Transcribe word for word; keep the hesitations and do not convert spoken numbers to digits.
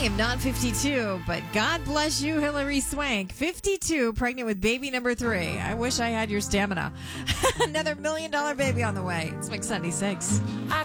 am not fifty-two, but God bless you, Hillary Swank. fifty-two, pregnant with baby number three. I wish I had your stamina. Another million dollar baby on the way. It's Mix seventy-six.